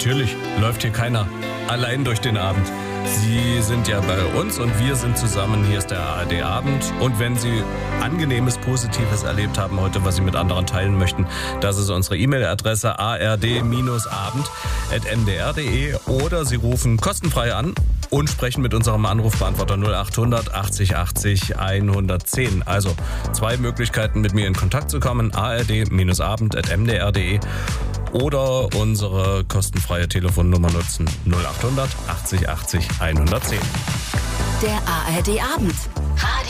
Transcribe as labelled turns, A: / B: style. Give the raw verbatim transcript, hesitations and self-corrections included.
A: natürlich läuft hier keiner allein durch den Abend. Sie sind ja bei uns und wir sind zusammen. Hier ist der A R D-Abend. Und wenn Sie Angenehmes, Positives erlebt haben heute, was Sie mit anderen teilen möchten, das ist unsere E-Mail-Adresse a r d abend at m d r punkt d e oder Sie rufen kostenfrei an und sprechen mit unserem Anrufbeantworter null acht hundert achtzig achtzig hundertzehn. Also zwei Möglichkeiten, mit mir in Kontakt zu kommen. a r d abend at m d r punkt d e oder unsere kostenfreie Telefonnummer nutzen null acht hundert achtzig achtzig hundertzehn.
B: Der A R D-Abend.